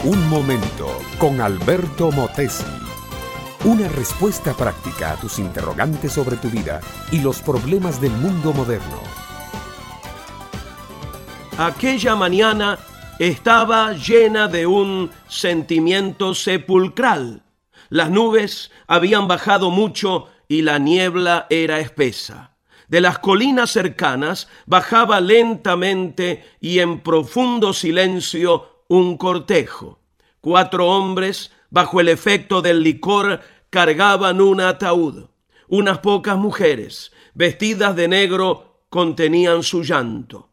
Un momento con Alberto Motesi. Una respuesta práctica a tus interrogantes sobre tu vida y los problemas del mundo moderno. Aquella mañana estaba llena de un sentimiento sepulcral. Las nubes habían bajado mucho y la niebla era espesa. De las colinas cercanas bajaba lentamente y en profundo silencio un cortejo. 4 hombres, bajo el efecto del licor, cargaban un ataúd. Unas pocas mujeres, vestidas de negro, contenían su llanto.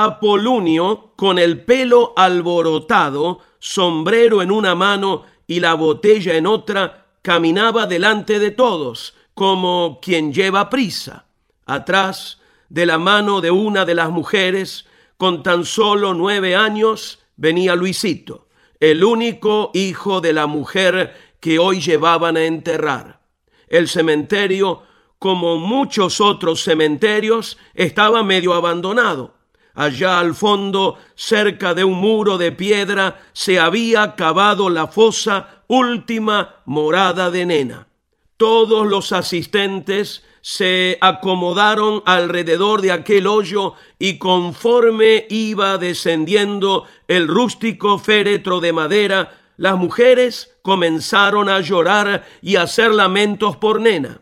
Apolunio, con el pelo alborotado, sombrero en una mano y la botella en otra, caminaba delante de todos, como quien lleva prisa. Atrás, de la mano de una de las mujeres, con tan solo 9 años, venía Luisito, el único hijo de la mujer que hoy llevaban a enterrar. El cementerio, como muchos otros cementerios, estaba medio abandonado. Allá al fondo, cerca de un muro de piedra, se había cavado la fosa última morada de Nena. Todos los asistentes se acomodaron alrededor de aquel hoyo y conforme iba descendiendo el rústico féretro de madera, las mujeres comenzaron a llorar y a hacer lamentos por Nena.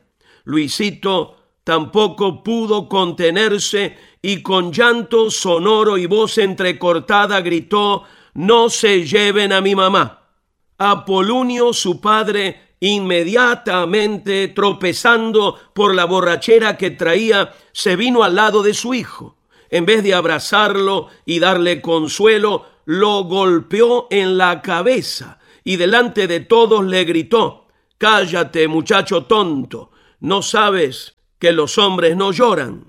Luisito tampoco pudo contenerse y con llanto sonoro y voz entrecortada gritó: «No se lleven a mi mamá». Apolunio, su padre, inmediatamente, tropezando por la borrachera que traía, se vino al lado de su hijo. En vez de abrazarlo y darle consuelo, lo golpeó en la cabeza y delante de todos le gritó: «Cállate, muchacho tonto, ¿no sabes que los hombres no lloran?».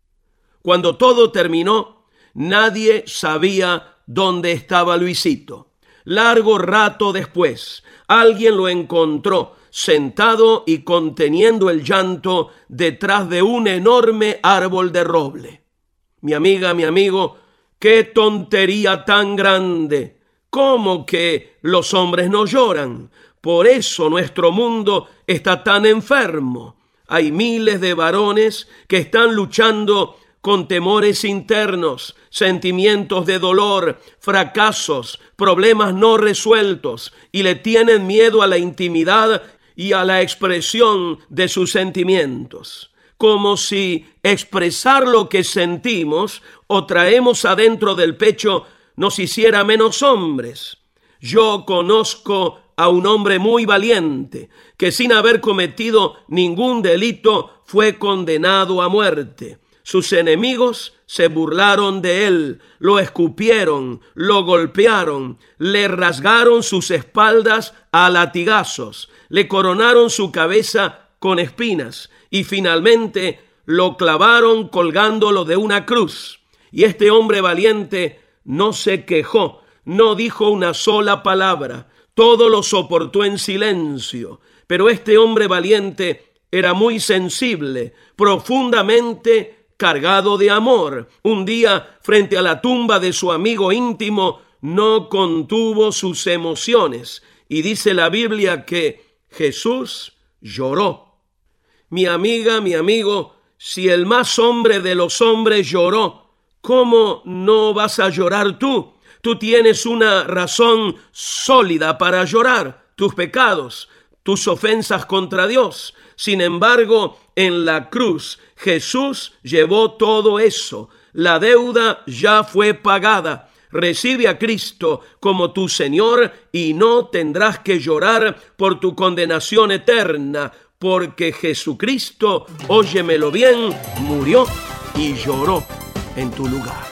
Cuando todo terminó, nadie sabía dónde estaba Luisito. Largo rato después, alguien lo encontró sentado y conteniendo el llanto detrás de un enorme árbol de roble. Mi amiga, mi amigo, qué tontería tan grande. ¿Cómo que los hombres no lloran? Por eso nuestro mundo está tan enfermo. Hay miles de varones que están luchando con temores internos, sentimientos de dolor, fracasos, problemas no resueltos, y le tienen miedo a la intimidad y a la expresión de sus sentimientos. Como si expresar lo que sentimos o traemos adentro del pecho nos hiciera menos hombres. Yo conozco a un hombre muy valiente que sin haber cometido ningún delito fue condenado a muerte. Sus enemigos se burlaron de él, lo escupieron, lo golpearon, le rasgaron sus espaldas a latigazos, le coronaron su cabeza con espinas y finalmente lo clavaron colgándolo de una cruz. Y este hombre valiente no se quejó, no dijo una sola palabra, todo lo soportó en silencio. Pero este hombre valiente era muy sensible, profundamente cargado de amor. Un día, frente a la tumba de su amigo íntimo, no contuvo sus emociones. Y dice la Biblia que Jesús lloró. Mi amiga, mi amigo, si el más hombre de los hombres lloró, ¿cómo no vas a llorar tú? Tú tienes una razón sólida para llorar, tus pecados, tus ofensas contra Dios. Sin embargo, en la cruz, Jesús llevó todo eso. La deuda ya fue pagada. Recibe a Cristo como tu Señor y no tendrás que llorar por tu condenación eterna, porque Jesucristo, óyemelo bien, murió y lloró en tu lugar.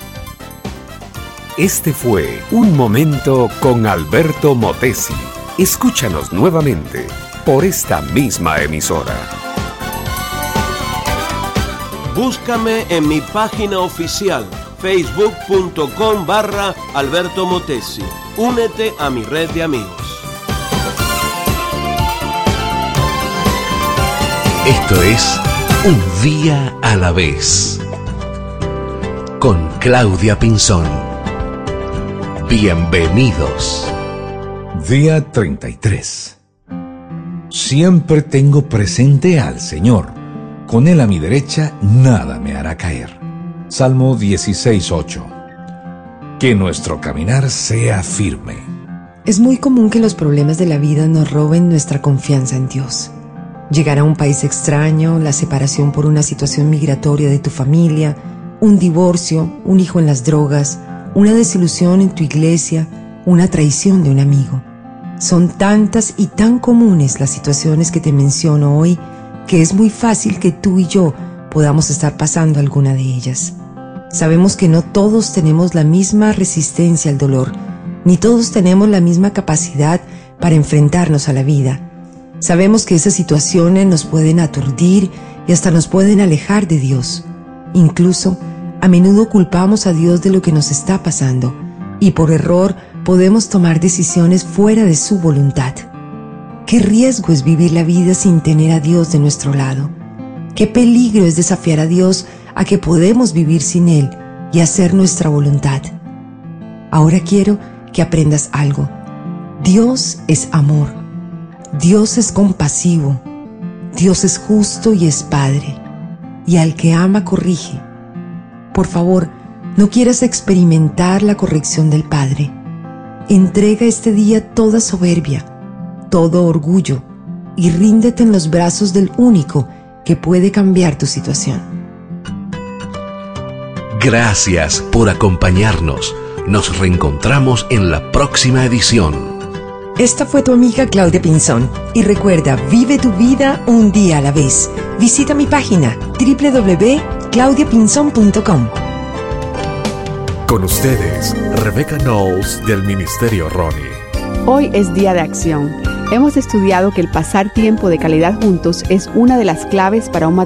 Este fue Un Momento con Alberto Motesi. Escúchanos nuevamente por esta misma emisora. Búscame en mi página oficial facebook.com/Alberto Motesi. Únete a mi red de amigos. Esto es Un Día a la Vez con Claudia Pinzón. Bienvenidos. Día 33. Siempre tengo presente al Señor. Con Él a mi derecha, nada me hará caer. Salmo 16:8. Que nuestro caminar sea firme. Es muy común que los problemas de la vida nos roben nuestra confianza en Dios. Llegar a un país extraño, la separación por una situación migratoria de tu familia, un divorcio, un hijo en las drogas, una desilusión en tu iglesia, una traición de un amigo. Son tantas y tan comunes las situaciones que te menciono hoy que es muy fácil que tú y yo podamos estar pasando alguna de ellas. Sabemos que no todos tenemos la misma resistencia al dolor, ni todos tenemos la misma capacidad para enfrentarnos a la vida. Sabemos que esas situaciones nos pueden aturdir y hasta nos pueden alejar de Dios. Incluso, a menudo culpamos a Dios de lo que nos está pasando y por error podemos tomar decisiones fuera de su voluntad. Qué riesgo es vivir la vida sin tener a Dios de nuestro lado. Qué peligro es desafiar a Dios a que podemos vivir sin Él y hacer nuestra voluntad. Ahora quiero que aprendas algo. Dios es amor. Dios es compasivo. Dios es justo y es Padre. Y al que ama corrige. Por favor, no quieras experimentar la corrección del Padre. Entrega este día toda soberbia, todo orgullo y ríndete en los brazos del único que puede cambiar tu situación. Gracias por acompañarnos. Nos reencontramos en la próxima edición. Esta fue tu amiga Claudia Pinzón. Y recuerda, vive tu vida un día a la vez. Visita mi página www.claudiapinzon.com. Con ustedes, Rebecca Knowles del Ministerio Ronnie. Hoy es Día de Acción. Hemos estudiado que el pasar tiempo de calidad juntos es una de las claves para un matrimonio